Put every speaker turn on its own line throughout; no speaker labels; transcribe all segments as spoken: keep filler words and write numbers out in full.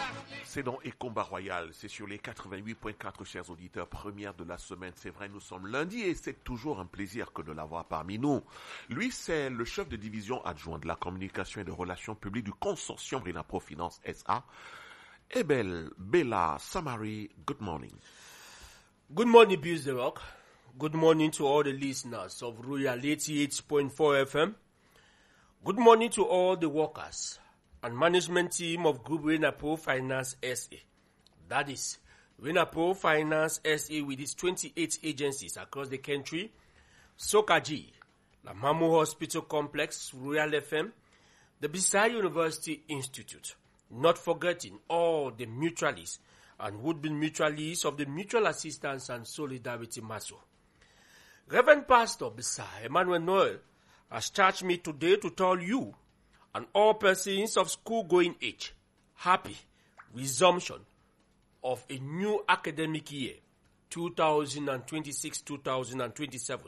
C'est dans Ekomba Royal, c'est sur les quatre-vingt-huit virgule quatre, chers auditeurs, première de la semaine. C'est vrai, nous sommes lundi et c'est toujours un plaisir que de l'avoir parmi nous. Lui, c'est le chef de division adjoint de la communication et des relations publiques du consortium Renapro Finance S A. Ebel Bella Samari, good morning.
Good morning, Bills the Rock. Good morning to all the listeners of Royal eighty-eight point four F M. Good morning to all the workers and management team of Group Renapro Finance S A. That is, Renapro Finance S A with its twenty-eight agencies across the country, Sokaji, Lamamu Hospital Complex, Royal F M, the Bisai University Institute, not forgetting all the mutualists and would-be mutualists of the Mutual Assistance and Solidarity M A S O. Reverend Pastor Bisai Emmanuel Noel has charged me today to tell you and all persons of school-going age happy resumption of a new academic year, two thousand twenty-six to two thousand twenty-seven.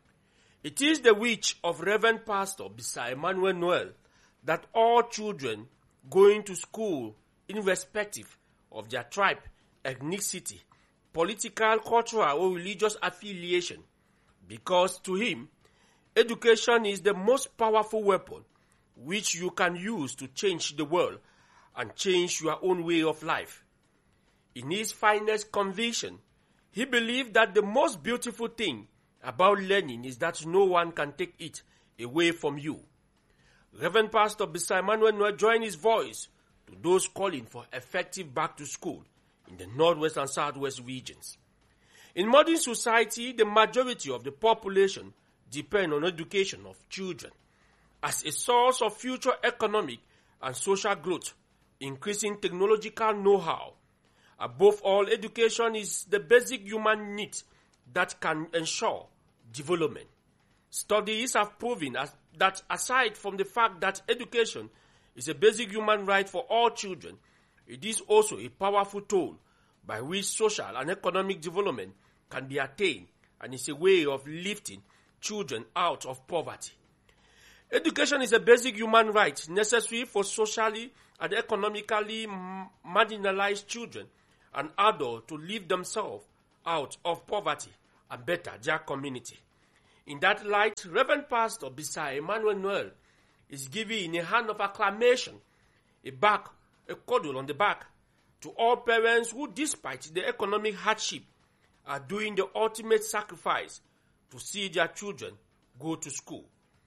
It is the wish of Reverend Pastor Bisai Emmanuel Noel that all children going to school, irrespective of their tribe, ethnicity, political, cultural, or religious affiliation, because to him, education is the most powerful weapon which you can use to change the world and change your own way of life. In his finest conviction, he believed that the most beautiful thing about learning is that no one can take it away from you. Reverend Pastor Bisai Emmanuel Noel joined his voice to those calling for effective back to school in the northwest and southwest regions. In modern society, the majority of the population depend on education of children as a source of future economic and social growth, increasing technological know-how. Above all, education is the basic human need that can ensure development. Studies have proven as, that aside from the fact that education is a basic human right for all children, it is also a powerful tool by which social and economic development can be attained and is a way of lifting children out of poverty. Education is a basic human right necessary for socially and economically marginalized children and adults to lift themselves out of poverty and better their community. In that light, Reverend Pastor Bisai Emmanuel Noel is giving a hand of acclamation, a back, a cuddle on the back, to all parents who, despite the economic hardship, are doing the ultimate sacrifice to see their children go to school.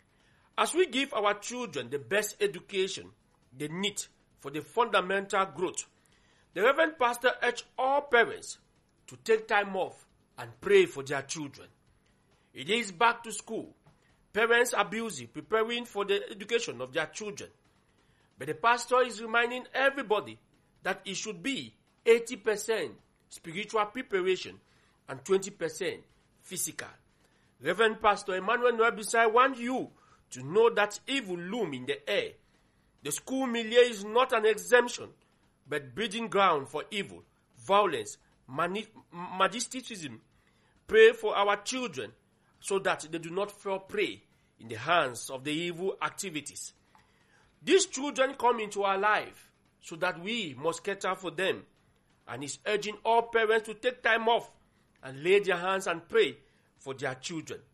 As we give our children the best education they need for the fundamental growth, the Reverend Pastor urged all parents to take time off and pray for their children. It is back to school. Parents are busy preparing for the education of their children. But the pastor is reminding everybody that it should be eighty percent spiritual preparation and twenty percent physical. Reverend Pastor Emmanuel Noel Bisai wants you to know that evil loom in the air. The school milieu is not an exemption, but breeding ground for evil, violence, mani- magisticism. Pray for our children so that they do not fall prey in the hands of the evil activities. These children come into our life so that we must cater for them, and is urging all parents to take time off and lay their hands and pray for their children.